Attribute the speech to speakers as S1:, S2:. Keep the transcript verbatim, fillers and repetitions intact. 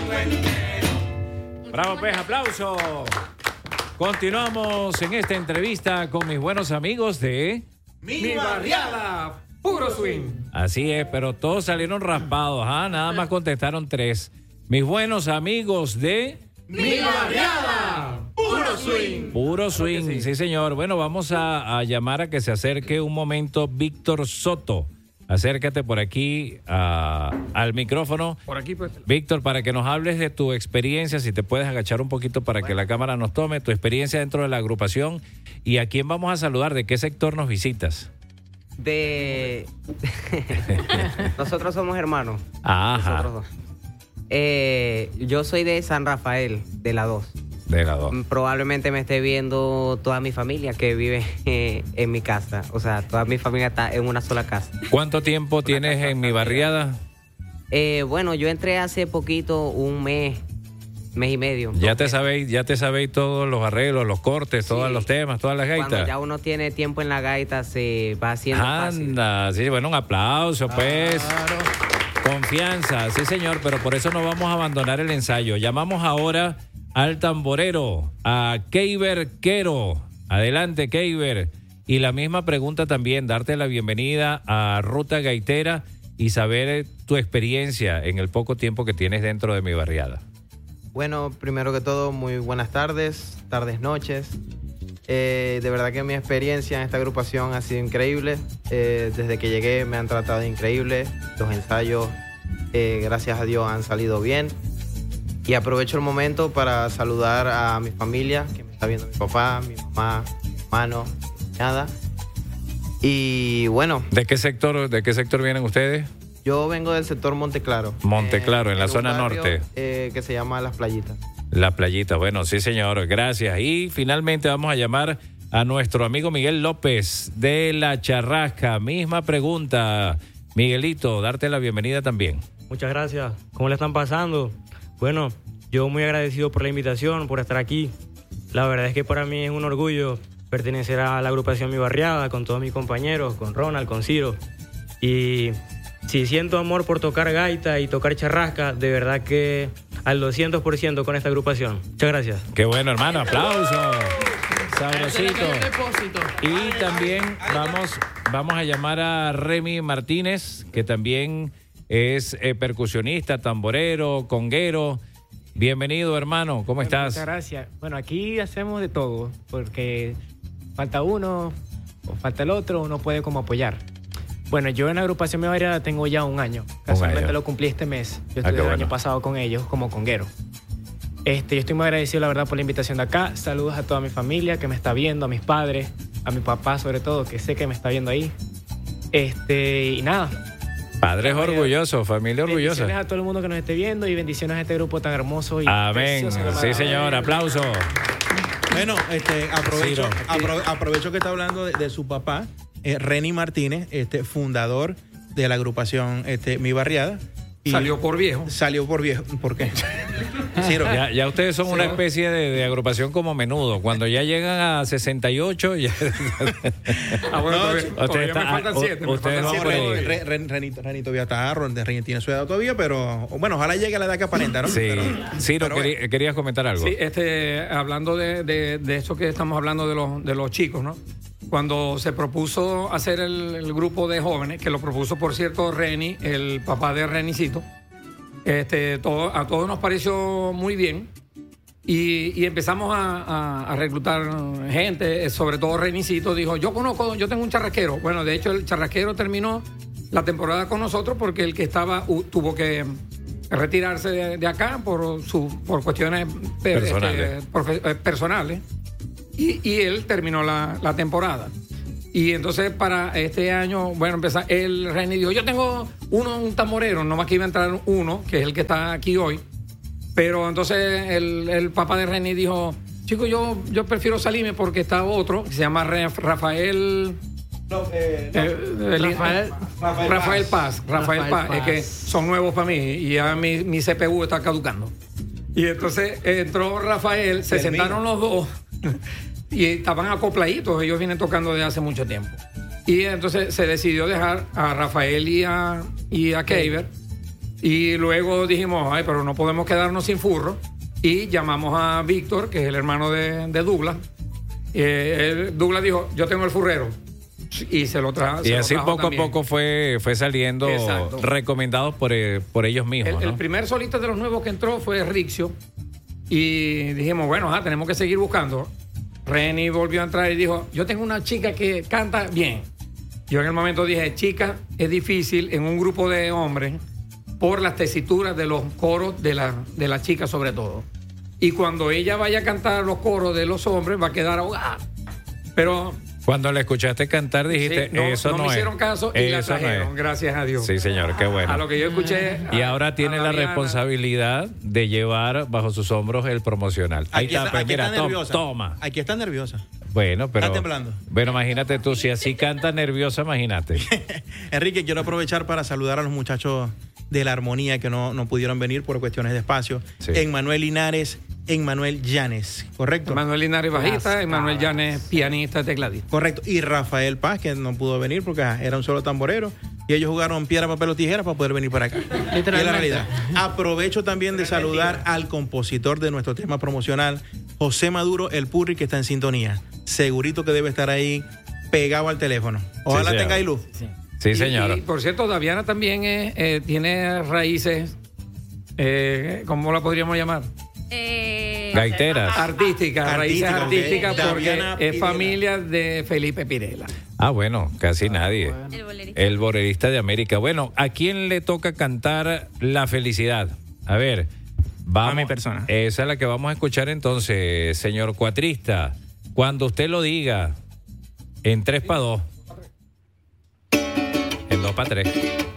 S1: Bravo, pues, aplauso. Continuamos en esta entrevista con mis buenos amigos de
S2: Mi Barriada, puro swing.
S1: Así es, pero todos salieron raspados, ¿ah? Nada más contestaron tres. Mis buenos amigos de
S2: Mi Barriada, puro swing.
S1: Puro swing, sí. sí señor. Bueno, vamos a, a llamar a que se acerque un momento Víctor Soto. Acércate por aquí a, al micrófono.
S2: Por aquí, pues.
S1: Víctor, para que nos hables de tu experiencia, si te puedes agachar un poquito para bueno. que la cámara nos tome, tu experiencia dentro de la agrupación y a quién vamos a saludar, ¿de qué sector nos visitas?
S3: De... Nosotros somos hermanos.
S1: Ajá.
S3: Nosotros dos. Eh, yo soy de San Rafael, de la dos.
S1: De la dos.
S3: Probablemente me esté viendo toda mi familia que vive eh, en mi casa. O sea, toda mi familia está en una sola casa.
S1: ¿Cuánto tiempo una tienes en Mi Barriada?
S3: Eh, bueno, yo entré hace poquito, un mes, mes y medio.
S1: Ya te sabéis, ya te sabéis todos los arreglos, los cortes, sí. todos los temas, todas las gaitas.
S3: Cuando ya uno tiene tiempo en la gaita se va haciendo
S1: Anda,
S3: fácil.
S1: Sí, bueno, un aplauso, pues. Claro. Confianza, sí señor, pero por eso no vamos a abandonar el ensayo. Llamamos ahora al tamborero, a Keiber Quero. Adelante, Keiber. Y la misma pregunta también, darte la bienvenida a Ruta Gaitera y saber tu experiencia en el poco tiempo que tienes dentro de Mi Barriada.
S4: Bueno, primero que todo, muy buenas tardes, tardes, noches. Eh, de verdad que mi experiencia en esta agrupación ha sido increíble. Eh, desde que llegué me han tratado increíble. Los ensayos, eh, gracias a Dios, han salido bien. Y aprovecho el momento para saludar a mi familia, que me está viendo mi papá, mi mamá, mi hermano, mi cuñada. Y bueno.
S1: ¿De qué sector, de qué sector vienen ustedes?
S4: Yo vengo del sector Monteclaro.
S1: Monteclaro, eh, en la
S4: en
S1: zona
S4: barrio,
S1: norte.
S4: Eh, que se llama Las Playitas.
S1: La Playita, bueno, sí señor, gracias. Y finalmente vamos a llamar a nuestro amigo Miguel López de La Charrasca. Misma pregunta, Miguelito, darte la bienvenida también.
S5: Muchas gracias. ¿Cómo le están pasando? Bueno, yo muy agradecido por la invitación, por estar aquí. La verdad es que para mí es un orgullo pertenecer a la agrupación Mi Barriada con todos mis compañeros, con Ronald, con Ciro. Y si siento amor por tocar gaita y tocar charrasca, de verdad que al doscientos por ciento con esta agrupación. Muchas gracias.
S1: Qué bueno, hermano, aplausos. Sabrosito. Y también vamos, vamos a llamar a Remy Martínez, que también es eh, percusionista, tamborero, conguero. Bienvenido, hermano, ¿cómo
S6: bueno,
S1: estás?
S6: Muchas gracias. Bueno, aquí hacemos de todo, porque falta uno o falta el otro, uno puede como apoyar. Bueno, yo en la agrupación Mi Barriada tengo ya un año. Casualmente un año. Lo cumplí este mes. Yo estuve ah, el bueno. año pasado con ellos como conguero. Este, yo estoy muy agradecido, la verdad, por la invitación de acá. Saludos a toda mi familia que me está viendo, a mis padres, a mi papá sobre todo, que sé que me está viendo ahí. Este, y nada.
S1: Padres orgullosos, familia orgullosa.
S6: Bendiciones a todo el mundo que nos esté viendo y bendiciones a este grupo tan hermoso y
S1: amén. Sí, señor, aplauso.
S7: Bueno, este, aprovecho, apro, aprovecho que está hablando de, de su papá, eh, Reni Martínez, este, fundador de la agrupación este, Mi Barriada. Y
S2: salió por viejo.
S7: Salió por viejo. ¿Por qué?
S1: Ciro. Ya, ya ustedes son sí. una especie de, de agrupación como Menudo. Cuando ya llegan a sesenta y ocho, ya...
S2: ah, bueno, no, todavía, todavía está, me faltan siete.
S7: Me ustedes faltan no, siete. Re, re, Renito, Renito ya está, Renito tiene su edad todavía, pero bueno, ojalá llegue a la edad que aparenta, ¿no?
S1: Sí.
S7: Pero,
S1: Ciro,
S7: pero
S1: querí,
S7: bueno.
S1: querías comentar algo.
S2: Sí, este, hablando de, de, de esto que estamos hablando de los, de los chicos, ¿no? Cuando se propuso hacer el, el grupo de jóvenes, que lo propuso, por cierto, Reni, el papá de Renicito, este, todo, a todos nos pareció muy bien y, y empezamos a, a, a reclutar gente, sobre todo Renicito dijo, yo conozco, yo tengo un charrasquero. Bueno, de hecho el charrasquero terminó la temporada con nosotros porque el que estaba uh, tuvo que retirarse de, de acá por, su, por cuestiones
S1: personales,
S2: este, profe, personales. Y, y él terminó la, la temporada. Y entonces para este año, bueno, empezar, el René dijo, yo tengo uno, un tamborero, nomás que iba a entrar uno, que es el que está aquí hoy. Pero entonces el, el papá de René dijo, chico, yo, yo prefiero salirme porque está otro, que se llama Rafael...
S7: No, eh, no.
S2: Eh, el,
S6: Rafael,
S2: Rafael, Rafael Paz. Rafael, Rafael Paz, Paz. Es que son nuevos para mí y ya mi, mi C P U está caducando. Y entonces entró Rafael, se sentaron los dos... Y estaban acopladitos, ellos vienen tocando desde hace mucho tiempo. Y entonces se decidió dejar a Rafael y a, y a Keiber Y luego dijimos, ay, pero no podemos quedarnos sin furro. Y llamamos a Víctor, que es el hermano de, de Douglas. Eh, él, Douglas dijo, yo tengo el furrero. Y se lo trajo.
S1: Y así poco también. a poco fue, fue saliendo Exacto. recomendados por, eh, por ellos mismos.
S2: El,
S1: ¿no?
S2: el primer solista de los nuevos que entró fue Rixio. Y dijimos, bueno, ah, tenemos que seguir buscando. Reni volvió a entrar y dijo, yo tengo una chica que canta bien. Yo en el momento dije, chica, es difícil en un grupo de hombres por las tesituras de los coros de la, de la chica sobre todo. Y cuando ella vaya a cantar los coros de los hombres va a quedar ahogada. Pero...
S1: Cuando la escuchaste cantar dijiste, sí, no, eso no,
S2: no me
S1: es.
S2: hicieron caso y la trajeron, no gracias a Dios.
S1: Sí, señor, qué bueno.
S2: A lo que yo escuché.
S1: Y ahora tiene la Diana. responsabilidad de llevar bajo sus hombros el promocional. Ahí
S7: aquí
S1: está,
S7: está,
S1: pues,
S7: aquí
S1: mira,
S7: está
S1: tom,
S7: nerviosa.
S1: toma.
S7: Aquí está nerviosa.
S1: Bueno, pero...
S7: Está temblando.
S1: Bueno, imagínate tú, si así canta nerviosa, imagínate.
S7: Enrique, quiero aprovechar para saludar a los muchachos de la Armonía que no, no pudieron venir por cuestiones de espacio. Sí. Emmanuel Linares, Emmanuel Llanes, ¿correcto?
S2: Emmanuel Linares, bajista, Emmanuel Llanes, pianista, tecladista.
S7: Correcto. Y Rafael Paz, que no pudo venir porque ah, era un solo tamborero. Y ellos jugaron piedra, papel o tijera para poder venir para acá. Y es la realidad. Aprovecho también de saludar al compositor de nuestro tema promocional, José Maduro, el Purri, que está en sintonía. Segurito que debe estar ahí pegado al teléfono. Ojalá sí, tenga ahí luz.
S1: Sí, sí señora.
S2: Y, y, por cierto, Daviana también es, eh, tiene raíces, eh, ¿cómo la podríamos llamar?
S1: Eh, Gaiteras.
S2: Artísticas, raíces
S7: Artística,
S2: artísticas,
S7: okay.
S2: porque
S7: Daviana
S2: es
S7: Pirela.
S2: familia de Felipe Pirela.
S1: Ah, bueno, casi ah, nadie.
S8: Bueno. El bolerista.
S1: El bolerista de América. Bueno, ¿a quién le toca cantar La Felicidad? A ver, vamos.
S6: A mi persona.
S1: Esa es la que vamos a escuchar entonces, señor cuatrista. Cuando usted lo diga, en tres para dos. En dos para tres.